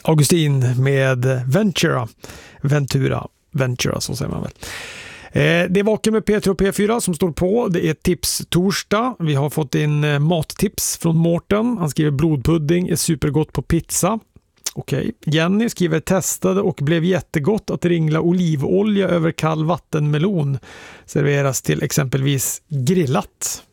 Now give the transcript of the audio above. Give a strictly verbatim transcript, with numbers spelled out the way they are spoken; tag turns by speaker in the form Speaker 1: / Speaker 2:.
Speaker 1: Augustin med Ventura. Ventura. Ventura, så säger man väl. Eh, det är Vaken med P tre och P fyra som står på. Det är tips torsdag. Vi har fått in eh, mattips från Mårten. Han skriver blodpudding är supergott på pizza. Okej. Jenny skriver testade och blev jättegott att ringla olivolja över kall vattenmelon serveras till exempelvis grillat.